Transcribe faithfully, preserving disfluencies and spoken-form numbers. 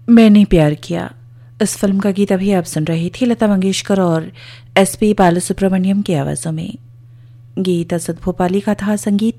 मैंने प्यार किया। इस फिल्म का गीत अभी आप सुन रही थी लता मंगेशकर और एस पी बालासुब्रमण्यम की आवाजों में। गीत असद भोपाली का था, संगीत